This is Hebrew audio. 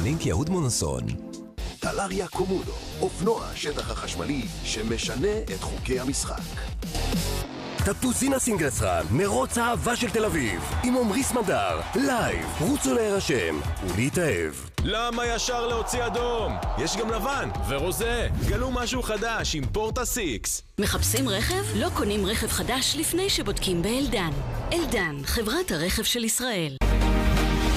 לינק יהוד מונוסון. טלריה קומודו, אופנוע השטח החשמלי שמשנה את חוקי המשחק. טפטוסינה סינגלסרן, מרוץ האהבה של תל אביב, עם עומרי סמדר, לייב, רוצו להירשם ולהתאהב. למה ישר להוציא אדום? יש גם לבן ורוזה. גלו משהו חדש עם פורטה 6. מחפשים רכב? לא קונים רכב חדש לפני שבודקים באלדן. אלדן, חברת הרכב של ישראל.